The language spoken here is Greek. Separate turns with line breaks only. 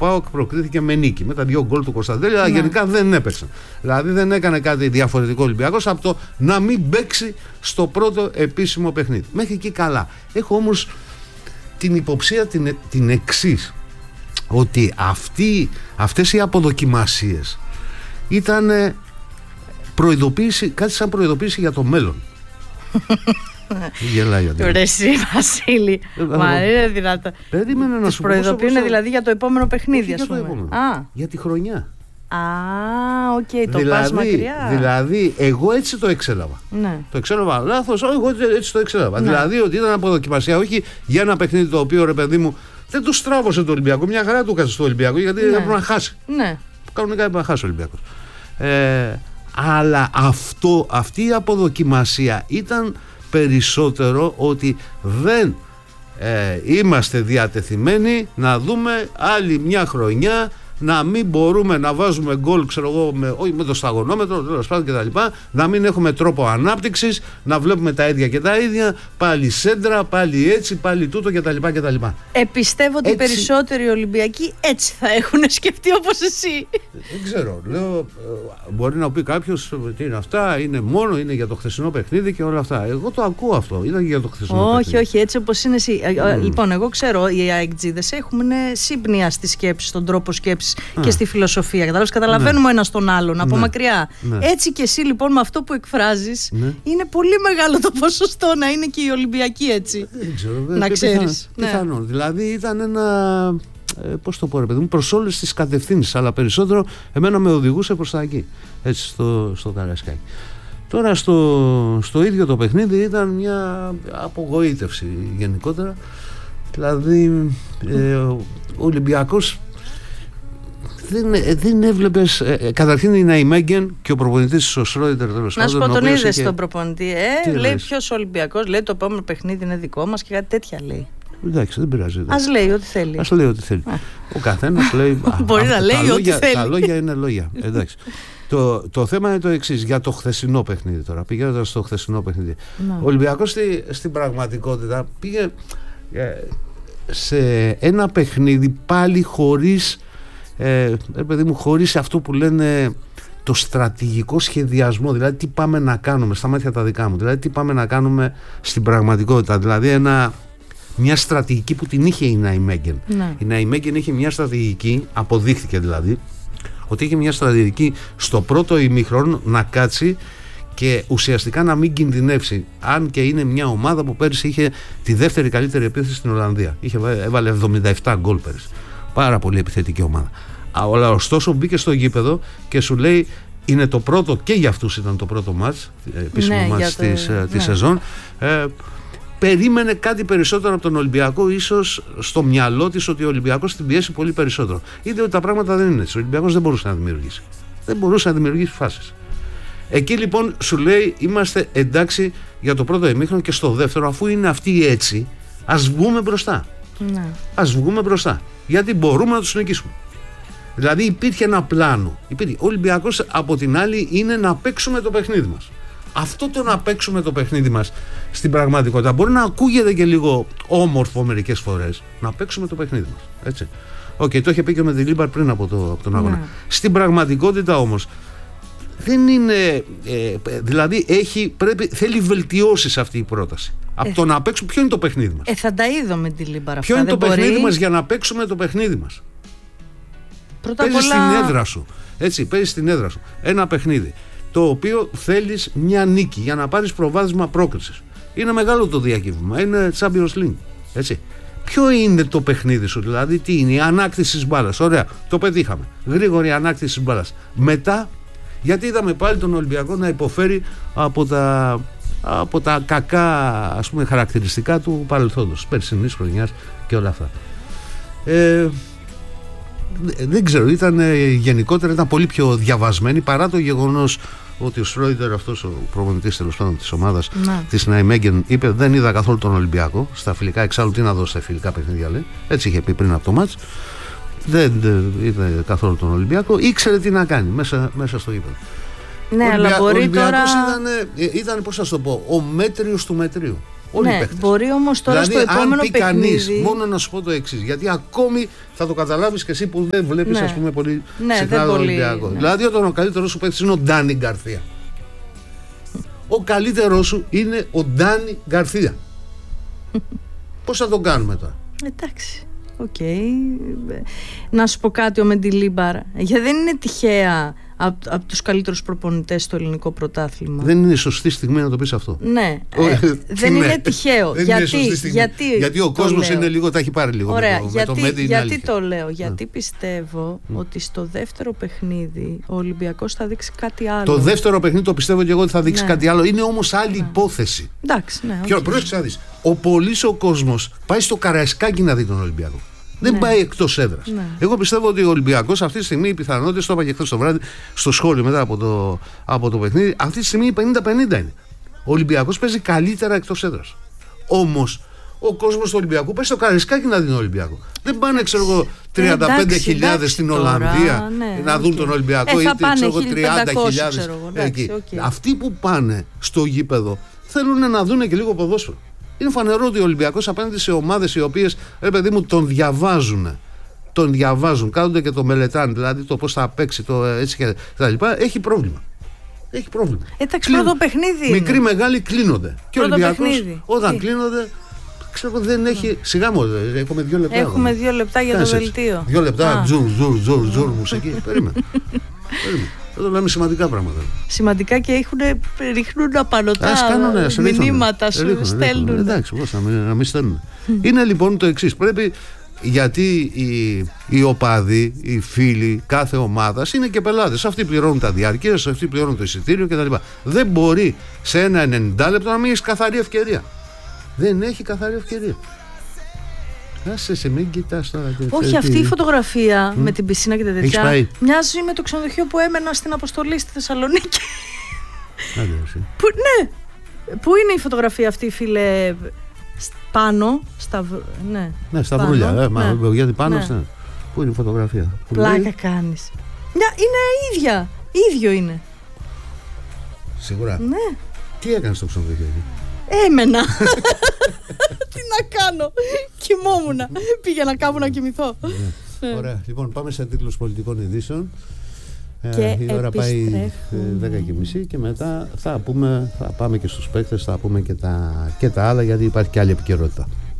ΠΑΟΚ προκρίθηκε με νίκη με τα 2 γκολ του Κωνσταντέλια, αλλά γενικά δεν έπαιξε. Δηλαδή δεν έκανε κάτι διαφορετικό Ολυμπιακός από το να μην παίξει στο πρώτο επίσημο παιχνίδι. Μέχρι εκεί καλά. Έχω όμως την υποψία την εξής, ότι αυτές οι αποδοκιμασίες ήταν προειδοποίηση, κάτι σαν προειδοποίηση για το μέλλον.
Ρε εσύ Βασίλη, μα είναι δυνατό.
Περίμενε να σου πω.
Προειδοποιούν δηλαδή για το επόμενο παιχνίδι,
ας πούμε. Για τη χρονιά.
Οκ, το πας μακριά.
Δηλαδή, εγώ έτσι το εξέλαβα.
Ναι.
Το εξέλαβα λάθος, εγώ έτσι το εξέλαβα. Ναι. Δηλαδή, ότι ήταν αποδοκιμασία, όχι για ένα παιχνίδι το οποίο, ρε παιδί μου, δεν του στράβωσε το Ολυμπιακό. Μια χαρά του έκανε στο Ολυμπιακό, γιατί έπρεπε να χάσει.
Ναι.
Κανονικά έπρεπε να χάσει ο Ολυμπιακός. Αλλά αυτή η αποδοκιμασία ήταν περισσότερο ότι δεν είμαστε διατεθειμένοι να δούμε άλλη μια χρονιά να μην μπορούμε να βάζουμε γκολ, ξέρω εγώ, όχι με το σταγονόμετρο, τέλος πάντων κτλ. Να μην έχουμε τρόπο ανάπτυξης, να βλέπουμε τα ίδια και τα ίδια, πάλι σέντρα, πάλι έτσι, πάλι τούτο κτλ.
Πιστεύω ότι οι περισσότεροι Ολυμπιακοί έτσι θα έχουν σκεφτεί όπως εσύ.
Δεν ξέρω. Λέω, μπορεί να πει κάποιος τι είναι αυτά, είναι για το χθεσινό παιχνίδι και όλα αυτά. Εγώ το ακούω αυτό. Ήταν για το χθεσινό παιχνίδι.
Όχι, έτσι όπως είναι εσύ. Λοιπόν, εγώ ξέρω, οι αεκτζίδες έχουν σύμπνοια στη σκέψη, στον τρόπο σκέψης και στη φιλοσοφία. Καταλαβαίνουμε ένας τον άλλον από μακριά. Έτσι και εσύ λοιπόν με αυτό που εκφράζεις, είναι πολύ μεγάλο το ποσοστό να είναι και οι Ολυμπιακοί έτσι.
Δεν ξέρω,
να ξέρεις.
Πιθανόν. Δηλαδή ήταν ένα. Πώς το πω, ρε παιδί μου, προς όλες τις κατευθύνσεις, αλλά περισσότερο εμένα με οδηγούσε προς τα εκεί. Έτσι στο Καραϊσκάκι. Τώρα στο ίδιο το παιχνίδι ήταν μια απογοήτευση γενικότερα. Δηλαδή ο Ολυμπιακός δεν έβλεπες. Καταρχήν η Ναϊμέγγεν και ο προπονητής ο Σρόιντερ.
Να σου πω, τον είδες τον προπονητή. Λέει ποιος Ολυμπιακός, λέει το επόμενο παιχνίδι είναι δικό μας και κάτι τέτοια λέει.
Εντάξει, δεν πειράζει.
Ας λέει ό,τι θέλει.
Ο καθένας λέει.
Μπορεί να λέει ό,τι θέλει.
Τα λόγια είναι λόγια. Εντάξει. Το θέμα είναι το εξής, για το χθεσινό παιχνίδι τώρα. Πηγαίνοντας στο χθεσινό παιχνίδι. Ο Ολυμπιακός στην πραγματικότητα πήγε σε ένα παιχνίδι πάλι χωρίς. Παιδί μου, χωρίς αυτό που λένε το στρατηγικό σχεδιασμό, δηλαδή τι πάμε να κάνουμε στα μάτια τα δικά μου, δηλαδή τι πάμε να κάνουμε στην πραγματικότητα, δηλαδή μια στρατηγική που την είχε η Ναϊμέγγεν. Η Ναϊμέγγεν είχε μια στρατηγική, αποδείχθηκε δηλαδή ότι είχε μια στρατηγική στο πρώτο ημίχρονο να κάτσει και ουσιαστικά να μην κινδυνεύσει, αν και είναι μια ομάδα που πέρυσι είχε τη δεύτερη καλύτερη επίθεση στην Ολλανδία, έβαλε 77 γκολ πέρυσι. Πάρα πολύ επιθετική ομάδα. Αλλά ωστόσο μπήκε στο γήπεδο και σου λέει είναι το πρώτο, και για αυτούς ήταν το πρώτο μάτς, επίσημο μάτς της σεζόν. Περίμενε κάτι περισσότερο από τον Ολυμπιακό, ίσως στο μυαλό της ότι ο Ολυμπιακός την πιέσει πολύ περισσότερο. Είδε ότι τα πράγματα δεν είναι έτσι. Ο Ολυμπιακός δεν μπορούσε να δημιουργήσει. Δεν μπορούσε να δημιουργήσει φάσεις. Εκεί λοιπόν σου λέει είμαστε εντάξει για το πρώτο ημίχρονο και στο δεύτερο, αφού είναι αυτοί έτσι, ας βγούμε μπροστά. Ας βγούμε μπροστά. Γιατί μπορούμε να τους νικήσουμε. Δηλαδή υπήρχε ένα πλάνο. Ο Ολυμπιακός από την άλλη είναι να παίξουμε το παιχνίδι μας. Αυτό το να παίξουμε το παιχνίδι μας στην πραγματικότητα μπορεί να ακούγεται και λίγο όμορφο μερικές φορές. Να παίξουμε το παιχνίδι μας. Έτσι. Το είχε πει και με τη Λίμπαρ πριν από τον αγώνα. Στην πραγματικότητα όμως δεν είναι. Δηλαδή θέλει βελτιώσεις αυτή η πρόταση. Από το να παίξουμε, ποιο είναι το παιχνίδι μας.
Θα τα είδω με τη Λίμπαρ αυτά.
Ποιο είναι το παιχνίδι μας για να παίξουμε το παιχνίδι μας. Παίζεις στην έδρα σου. Έτσι, παίζεις στην έδρα σου. Ένα παιχνίδι το οποίο θέλεις μια νίκη για να πάρεις προβάδισμα πρόκρισης. Είναι μεγάλο το διακύβημα. Είναι Champions League. Έτσι. Ποιο είναι το παιχνίδι σου, δηλαδή τι είναι η ανάκτηση της μπάλας. Ωραία, το πετύχαμε. Γρήγορη ανάκτηση της μπάλας. Μετά, γιατί είδαμε πάλι τον Ολυμπιακό να υποφέρει από τα κακά, ας πούμε, χαρακτηριστικά του παρελθόντος, περσινής χρονιάς και όλα αυτά. Δεν ξέρω, γενικότερα ήταν πολύ πιο διαβασμένοι, παρά το γεγονός ότι ο Σρόιντερ, αυτός ο προπονητής τέλος πάντων της ομάδας της Ναϊμέγγεν, είπε δεν είδα καθόλου τον Ολυμπιακό στα φιλικά, εξάλλου τι να δώσει στα φιλικά παιχνίδια, λέει. Έτσι είχε πει πριν από το μάτς. Δεν είδε καθόλου τον Ολυμπιακό, ήξερε τι να κάνει μέσα στο γήπεδο.
Ναι, αλλά μπορεί
ο Ολυμπιακός
τώρα.
Ήταν, πώς θα το πω, ο μέτριος του μετρίου. Όλοι οι παίκτες.
Μπορεί όμως τώρα
δηλαδή,
στο επόμενο
αν πει
παιχνίδι.
Κανείς, μόνο να σου πω το εξής, γιατί ακόμη θα το καταλάβεις και εσύ που δεν βλέπεις, ας πούμε, πολύ συχνά τον Ολυμπιακό. Δηλαδή, όταν ο καλύτερος σου παίκτης είναι ο Ντάνι Γκαρθία. Ο καλύτερος σου είναι ο Ντάνι Γκαρθία. Πώς θα τον κάνουμε τώρα?
Εντάξει. Οκ. Να σου πω κάτι, ο Μεντιλίμπαρ, γιατί δεν είναι τυχαία από τους καλύτερους προπονητές στο ελληνικό πρωτάθλημα.
Δεν είναι σωστή στιγμή να το πεις αυτό.
Ναι, δεν είναι τυχαίο.
Γιατί ο κόσμος είναι λίγο, τα έχει πάρει λίγο.
Ωραία,
με το Μέντι.
γιατί το λέω? Γιατί πιστεύω ότι στο δεύτερο παιχνίδι ο Ολυμπιακός θα δείξει κάτι άλλο.
Το δεύτερο παιχνίδι το πιστεύω και εγώ ότι θα δείξει κάτι άλλο. Είναι όμως άλλη υπόθεση.
Εντάξει, ναι.
Πρόσεξε να δεις. Ο κόσμος πάει στο Καραϊσκάκι να δει τον Ολυμπιακό. Δεν πάει εκτός έδρας. Εγώ πιστεύω ότι ο Ολυμπιακός αυτή τη στιγμή, οι πιθανότητες, το είπα και χθες το βράδυ στο σχόλιο μετά από το παιχνίδι, αυτή τη στιγμή 50-50 είναι. Ο Ολυμπιακός παίζει καλύτερα εκτός έδρας. Όμως ο κόσμος του Ολυμπιακού πάει στο Καραϊσκάκι να δει τον Ολυμπιακό. Δεν πάνε, ξέρω εγώ, 35.000 στην Ολλανδία να δουν τον Ολυμπιακό ή 30.000 εκεί. Αυτοί που πάνε στο γήπεδο θέλουν να δουν και λίγο ποδόσφαιρο. Είναι φανερό ότι ο Ολυμπιακός απέναντι σε ομάδες οι οποίες, ρε παιδί μου, τον διαβάζουν, κάνονται και το μελετάνε, δηλαδή το πώς θα παίξει, το έτσι και τα λοιπά, έχει πρόβλημα.
Εντάξει, πρώτο παιχνίδι.
Μικροί, μεγάλοι κλείνονται. Και ο Ολυμπιακός, όταν κλείνονται, ξέρω, δεν έχει. Σιγά μου, έχουμε 2 λεπτά.
Έχουμε 2 λεπτά για το δελτίο.
2 λεπτά, ζουρ, μουσική. Περίμενε. Εδώ λέμε σημαντικά πράγματα.
Σημαντικά και ρίχνουν απανωτά μηνύματα, σου στέλνουν.
Εντάξει, πώς να μην στέλνουν. Είναι λοιπόν το εξής. Πρέπει, γιατί οι οπαδοί, οι φίλοι κάθε ομάδας είναι και πελάτες. Αυτοί πληρώνουν τα διάρκειες, αυτοί πληρώνουν το εισιτήριο κτλ. Δεν μπορεί σε ένα 90 λεπτό να μην έχει καθαρή ευκαιρία. Δεν έχει καθαρή ευκαιρία. Άσε, μην κοιτάς τώρα.
Όχι, αυτή η φωτογραφία με την πισίνα και τα τέτοια μοιάζει με το ξενοδοχείο που έμενα στην αποστολή στη Θεσσαλονίκη. Ναι. Πού είναι η φωτογραφία αυτή, φίλε? Πάνω
στα βρούλια. Γιατί πάνω πού είναι η φωτογραφία?
Πλάκα κάνεις. Είναι ίδια. Ίδιο είναι.
Σίγουρα.
Ναι.
Τι έκανες στο ξενοδοχείο εκεί?
Έμενα. Τι να κάνω? Κοιμόμουνα. Πήγαινα κάπου να κοιμηθώ.
Ωραία. Λοιπόν, πάμε σε τίτλους πολιτικών ειδήσεων.
Και
η ώρα πάει 10:30 και μετά θα πάμε και στους παίκτες, θα πούμε και τα άλλα, γιατί υπάρχει και άλλη επικαιρότητα.